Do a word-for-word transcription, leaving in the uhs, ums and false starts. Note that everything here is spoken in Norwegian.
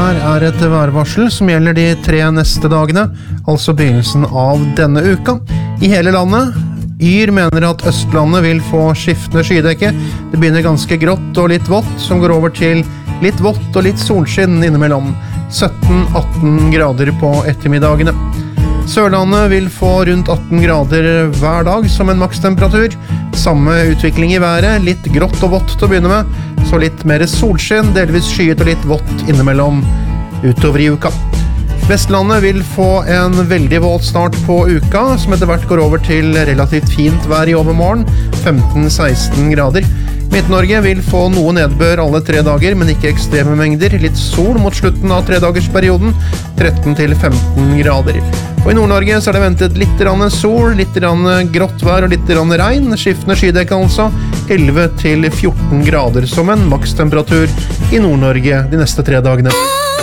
her er et værvarsel som gjelder de tre neste dagene, altså begynnelsen av denne uka. I hele landet, Yr mener at Østlandet vil få skiftende skydekke. Det begynner ganske grått og litt vått, som går over til litt vått og litt solskinn innimellom. sytten til atten grader på ettermiddagene. Sørlandet vil få rundt atten grader hver dag som en makstemperatur. Samme utvikling i været, litt grått og vått til å begynne med, så litt mer solskinn, delvis skyet og litt vått innimellom utover i uka. Vestlandet vil få en veldig våt start på uka, som etter hvert går over til relativt fint vær i overmorgen, femten til seksten grader. Midt-Norge vil få noe nedbør alle tre dager, men ikke ekstreme mengder. Litt sol mot slutten av tredagersperioden, tretten til femten grader. Og i Nord-Norge så er det ventet litt grann sol, litt grann grått vær og litt grann regn. Skiftende skydekke altså, elleve til fjorten grader som en makstemperatur i Nord-Norge de neste tre dagene.